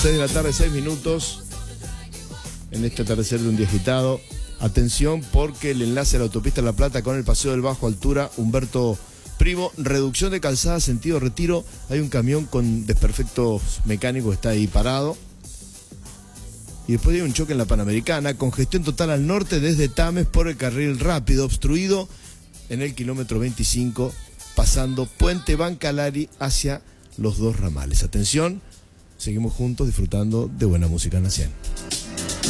6 de la tarde, 6 minutos, en este atardecer de un día agitado. Atención porque el enlace a la autopista La Plata con el Paseo del Bajo Altura, Humberto Primo, reducción de calzada, sentido Retiro. Hay un camión con desperfectos mecánicos, está ahí parado. Y después hay un choque en la Panamericana, congestión total al norte desde Tames por el carril rápido, obstruido en el kilómetro 25, pasando Puente Bancalari hacia los dos ramales. Atención, seguimos juntos disfrutando de buena música en la 100.